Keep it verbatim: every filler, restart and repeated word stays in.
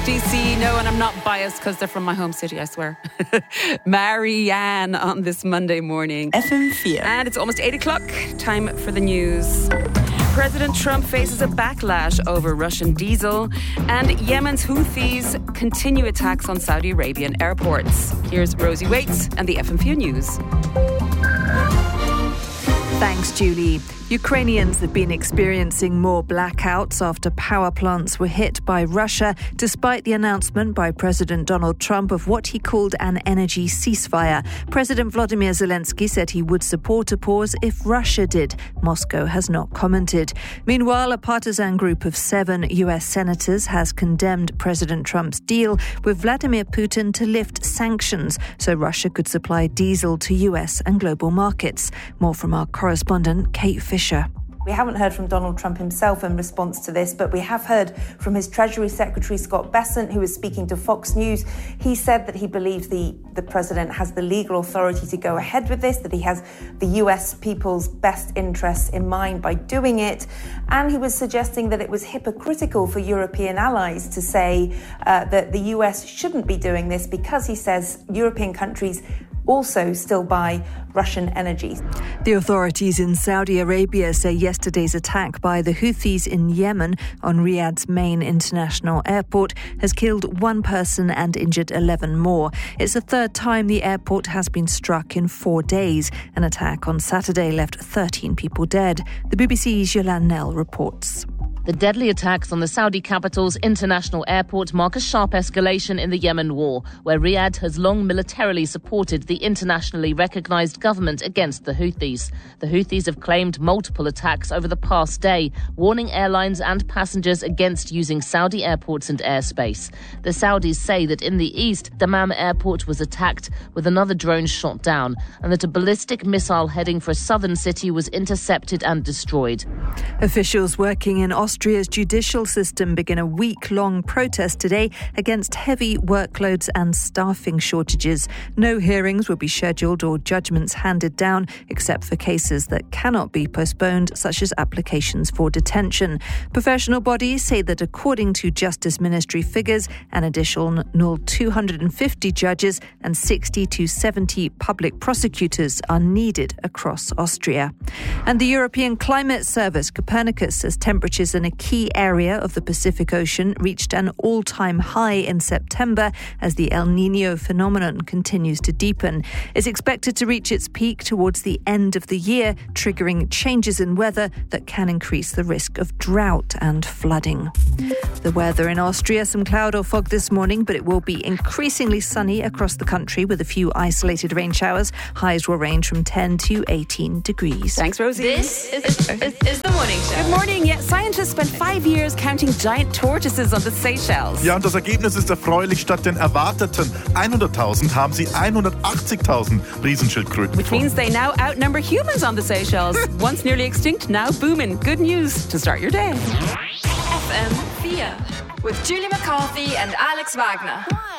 D C. No, and I'm not biased because they're from my home city, I swear. Marianne on this Monday morning. F M four. And it's almost eight o'clock. Time for the news. President Trump faces a backlash over Russian diesel, and Yemen's Houthis continue attacks on Saudi Arabian airports. Here's Rosie Waits and the F M four News. Thanks, Julie. Ukrainians have been experiencing more blackouts after power plants were hit by Russia, despite the announcement by President Donald Trump of what he called an energy ceasefire. President Volodymyr Zelensky said he would support a pause if Russia did. Moscow has not commented. Meanwhile, a partisan group of seven U S senators has condemned President Trump's deal with Vladimir Putin to lift sanctions so Russia could supply diesel to U S and global markets. More from our correspondent, Kate Fisher. We haven't heard from Donald Trump himself in response to this, but we have heard from his Treasury Secretary, Scott Bessent, who was speaking to Fox News. He said that he believes the, the president has the legal authority to go ahead with this, that he has the U S people's best interests in mind by doing it. And he was suggesting that it was hypocritical for European allies to say uh, that the U S shouldn't be doing this because, he says, European countries also still buy Russian energy. The authorities in Saudi Arabia say yesterday's attack by the Houthis in Yemen on Riyadh's main international airport has killed one person and injured eleven more. It's the third time the airport has been struck in four days. An attack on Saturday left thirteen people dead. The B B C's Yolande Nell reports. The deadly attacks on the Saudi capital's international airport mark a sharp escalation in the Yemen war, where Riyadh has long militarily supported the internationally recognised government against the Houthis. The Houthis have claimed multiple attacks over the past day, warning airlines and passengers against using Saudi airports and airspace. The Saudis say that in the east, Dammam airport was attacked with another drone shot down, and that a ballistic missile heading for a southern city was intercepted and destroyed. Officials working in Austria's judicial system begin a week-long protest today against heavy workloads and staffing shortages. No hearings will be scheduled or judgments handed down, except for cases that cannot be postponed, such as applications for detention. Professional bodies say that according to Justice Ministry figures, an additional two hundred fifty judges and sixty to seventy public prosecutors are needed across Austria. And the European Climate Service, Copernicus, says temperatures in a key area of the Pacific Ocean reached an all-time high in September as the El Niño phenomenon continues to deepen. It's expected to reach its peak towards the end of the year, triggering changes in weather that can increase the risk of drought and flooding. The weather in Austria, some cloud or fog this morning, but it will be increasingly sunny across the country with a few isolated rain showers. Highs will range from ten to eighteen degrees. Thanks, Rosie. This is, is, is the morning show. Good morning. Yeah, scientists spent five years counting giant tortoises on the Seychelles. Ja, und das Ergebnis ist erfreulich. Statt den erwarteten hunderttausend haben sie hundertachtzigtausend Riesenschildkröten Which gefunden. means they now outnumber humans on the Seychelles. Once nearly extinct, now booming. Good news to start your day. F M four with Julie McCarthy and Alex Wagner.